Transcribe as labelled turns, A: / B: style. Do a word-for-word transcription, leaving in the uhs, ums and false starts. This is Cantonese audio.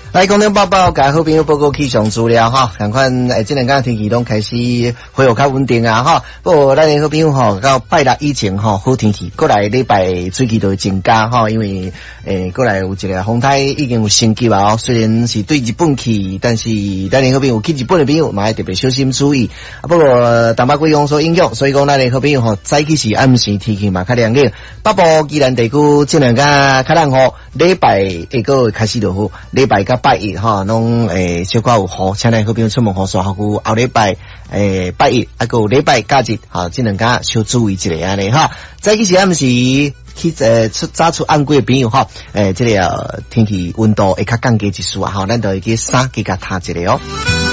A: 来，广东报报，甲好朋友报告气象资料哈，赶快诶，这两天天气拢开始恢复较稳定啊哈。不过咱的好朋友吼，到拜六以前吼好天气，过来礼拜水气就会增加哈，因为诶过来有一个风台已经有升级啊，虽然是对日本去，但是咱的好朋友去日本的朋友嘛要特别小心注意。啊，不过东北季风所影响，所以讲咱的好朋友吼，早起是暗时天气嘛较凉冷。北部宜兰地区这两天较冷吼，礼拜下个月开始就好，礼拜甲拜一哈，拢诶小可有雨，请咱好朋友出门好耍好久。后礼拜诶拜一，啊个礼拜假日，哈，这两天小注意一下安尼哈。早起时暗时去诶出早出暗归的朋友哈，诶，这个天气温度会较降低一丝啊，哈，咱就会去衫加加脱一下哦。